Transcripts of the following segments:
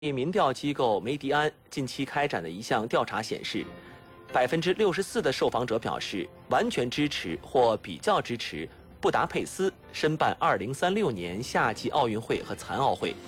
民调机构梅迪安近期开展的一项调查显示，64%的受访者表示完全支持或比较支持布达佩斯申办2036年夏季奥运会和残奥会。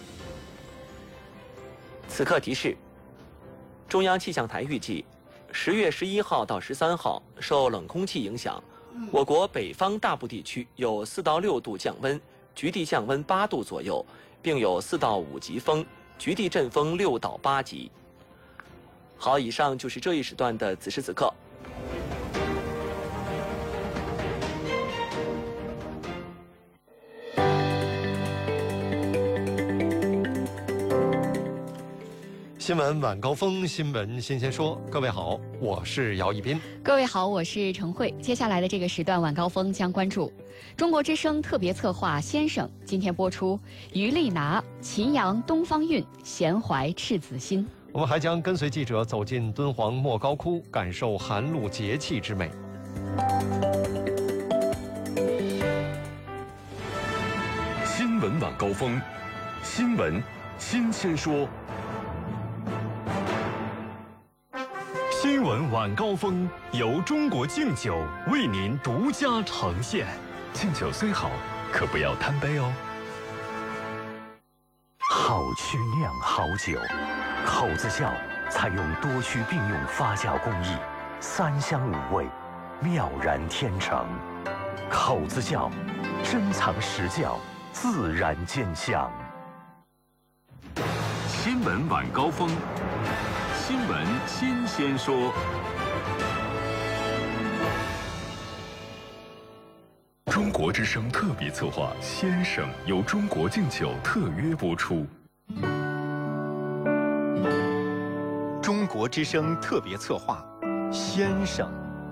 此刻提示：中央气象台预计，10月11号到13号，受冷空气影响，我国北方大部地区有4到6度降温，局地降温8度左右，并有4到5级风。局地阵风6到8级。好，以上就是这一时段的此时此刻。 新闻晚高峰，新闻新鲜说。各位好，我是姚一斌。 各位好，我是陈慧。接下来的这个时段晚高峰将关注中国之声特别策划《先生》，今天播出于丽娜、秦阳、东方韵、闲怀赤子心。 我们还将跟随记者走进敦煌莫高窟，感受寒露节气之美。 新闻晚高峰，新闻新鲜说。新闻晚高峰由中国敬酒为您独家呈现。敬酒虽好，可不要贪杯哦。 好曲酿好酒，口子窖采用多区并用发酵工艺，3香5味，妙然天成。口子窖，珍藏实窖，自然见香。 新闻晚高峰，新闻新鲜说。中国之声特别策划《先生》由中国敬酒特约播出。 中国之声特别策划《先生》。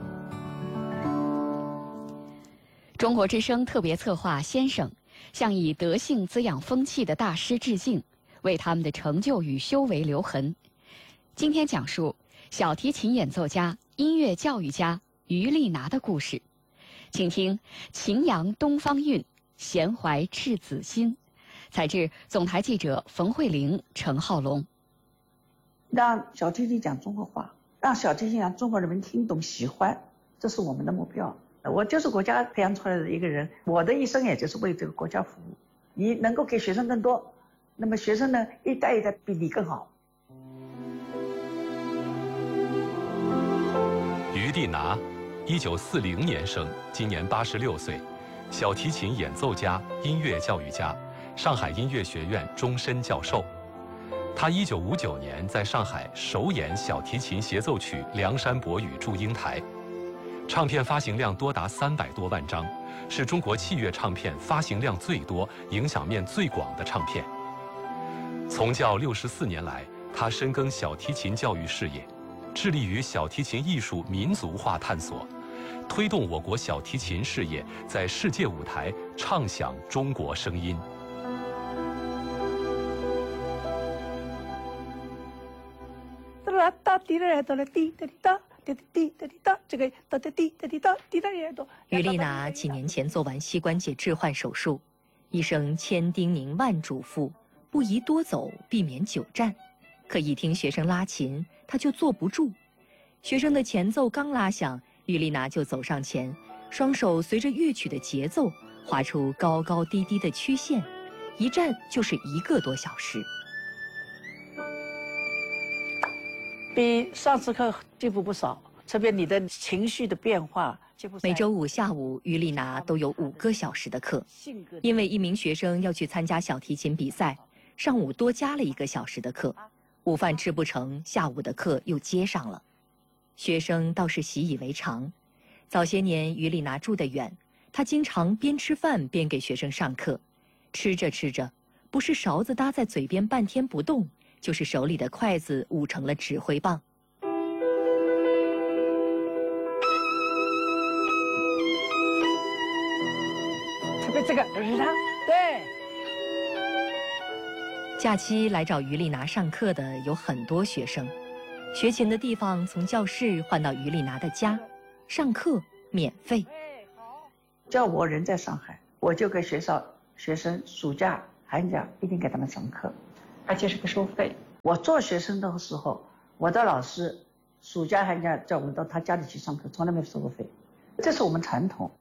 中国之声特别策划《先生》，向以德性滋养风气的大师致敬，为他们的成就与修为留痕。今天讲述小提琴演奏家、音乐教育家于丽娜的故事。请听秦阳东方韵，闲怀赤子心。采制总台记者冯慧玲、陈浩龙。 让小提琴讲中国话，让小提琴让中国人民听懂喜欢，这是我们的目标。我就是国家培养出来的一个人，我的一生也就是为这个国家服务。你能够给学生更多，那么学生呢一代一代比你更好。 于丽娜，1940年生，今年86岁，小提琴演奏家、音乐教育家，上海音乐学院终身教授。他1959年在上海首演小提琴协奏曲《梁山伯与祝英台》，唱片发行量多达300多万张，是中国器乐唱片发行量最多、影响面最广的唱片。从教64年来，他深耕小提琴教育事业，致力于小提琴艺术民族化探索，推动我国小提琴事业在世界舞台唱响中国声音。 于丽娜几年前做完膝关节置换手术，医生千叮咛万嘱咐，不宜多走，避免久站。可一听学生拉琴，她就坐不住。学生的前奏刚拉响，于丽娜就走上前，双手随着乐曲的节奏画出高高低低的曲线，一站就是1个多小时。 比上次课进步不少，特别你的情绪的变化。 每周5下午，于丽娜都有5个小时的课，因为一名学生要去参加小提琴比赛，上午多加了1个小时的课，午饭吃不成，下午的课又接上了。学生倒是习以为常。早些年，于丽娜住得远，她经常边吃饭边给学生上课，吃着吃着，不是勺子搭在嘴边半天不动，就是手里的筷子捂成了指挥棒。 特别这个对。 假期来找于丽娜上课的有很多学生，学琴的地方从教室换到于丽娜的家，上课免费。 叫我人在上海，我就给学生暑假寒假一定给他们上课，而且是不收费。 我做学生的时候，我的老师暑假寒假叫我们到他家里去上课，从来没收过费，这是我们传统。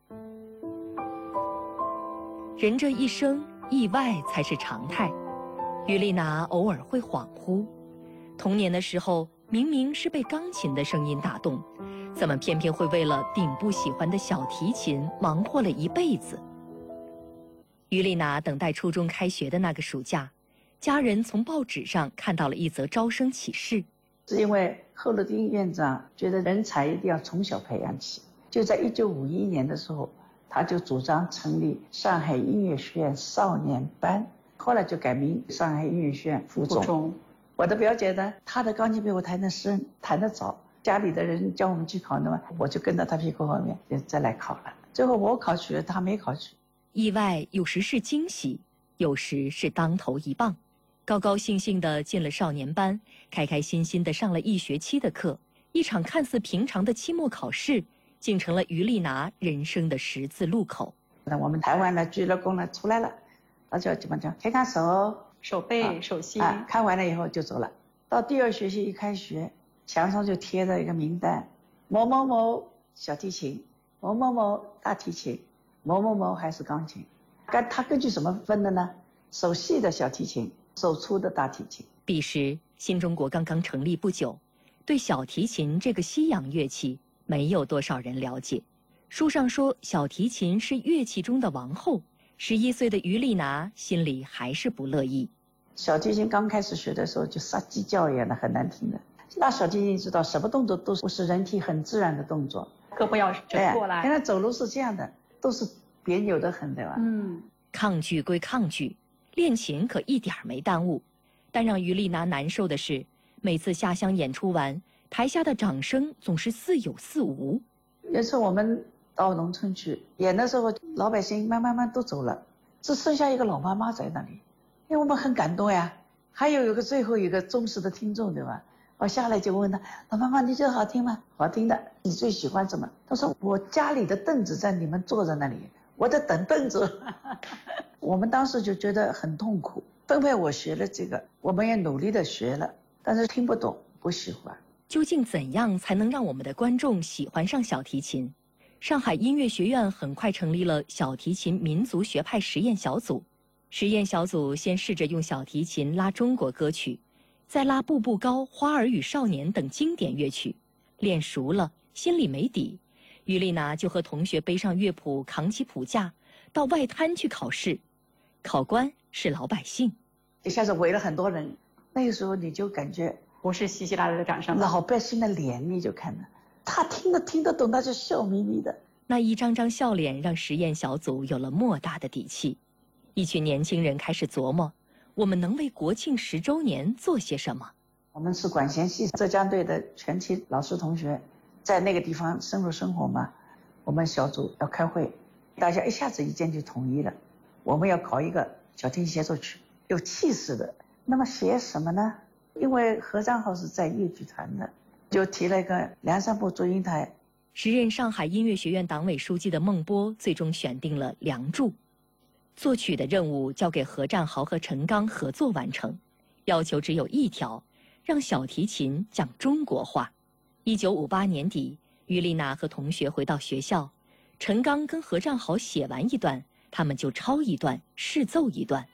人这一生，意外才是常态。于丽娜偶尔会恍惚，童年的时候明明是被钢琴的声音打动，怎么偏偏会为了顶不喜欢的小提琴忙活了一辈子？于丽娜等待初中开学的那个暑假，家人从报纸上看到了一则招生启事。 是因为贺鲁丁院长觉得人才一定要从小培养起，就在1951年的时候，他就主张成立上海音乐学院少年班，后来就改名上海音乐学院附中。我的表姐呢，她的钢琴比我弹得深，弹得早，家里的人叫我们去考呢，我就跟到她屁股后面就再来考了。最后我考取了，她没考取。 意外有时是惊喜，有时是当头一棒。高高兴兴地进了少年班，开开心心地上了1学期的课，一场看似平常的期末考试，竟成了于丽娜人生的十字路口。 我们弹完了，鞠了躬了，出来了，大家基本上看看手背、手心，看完了以后就走了。到第2学期一开学，墙上就贴着一个名单，某某某小提琴，某某某大提琴，某某某还是钢琴。他根据什么分的呢？手细的小提琴，手粗的大提琴。 彼时新中国刚刚成立不久，对小提琴这个西洋乐器没有多少人了解。书上说小提琴是乐器中的王后，11岁的于丽娜心里还是不乐意。 小提琴刚开始学的时候就杀鸡叫一样的，很难听的。那小提琴知道什么动作都是人体很自然的动作， 胳膊要折过来。 原来走路是这样的，都是别扭的很，对吧？ 抗拒归抗拒，练琴可一点没耽误。但让于丽娜难受的是，每次下乡演出完，台下的掌声总是似有似无。 有次我们到农村去演的时候，老百姓慢慢都走了，只剩下一个老妈妈在那里，因为我们很感动呀。还有最后一个忠实的听众，对吧？我下来就问他，老妈妈，你觉得好听吗？好听的。你最喜欢什么？他说我家里的凳子在你们坐在那里，我在等凳子。我们当时就觉得很痛苦，分配我学了这个，我们也努力的学了，但是听不懂，不喜欢。 究竟怎样才能让我们的观众喜欢上小提琴？上海音乐学院很快成立了小提琴民族学派实验小组。实验小组先试着用小提琴拉中国歌曲，再拉《步步高》《花儿与少年》等经典乐曲。练熟了，心里没底，于丽娜就和同学背上乐谱，扛起谱架，到外滩去考试。考官是老百姓， 一下子围了很多人。那个时候你就感觉不是稀稀拉拉的掌声， 老百姓的脸你就看到，他听得懂，他就笑眯眯的。 那一张张笑脸让实验小组有了莫大的底气。一群年轻人开始琢磨，我们能为国庆10周年做些什么？ 我们是管弦系浙江队的全期老师同学，在那个地方深入生活嘛。我们小组要开会，大家一下子意见就统一了，我们要搞一个小提琴协奏曲，有气势的。那么写什么呢？因为何占豪是在豫剧团的，就提了一个梁山伯祝英台。 时任上海音乐学院党委书记的孟波最终选定了《梁祝》。作曲的任务交给何占豪和陈刚合作完成，要求只有一条，让小提琴讲中国话。1958年底，于丽娜和同学回到学校，陈刚跟何占豪写完一段，他们就抄一段，试奏一段。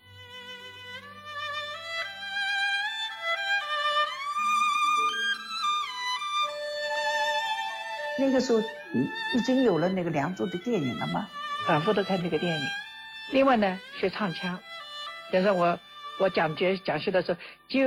那个时候已经有了那个《梁祝》的电影了吗？ 反复的看这个电影。另外呢是唱腔，比如说我讲学的时候就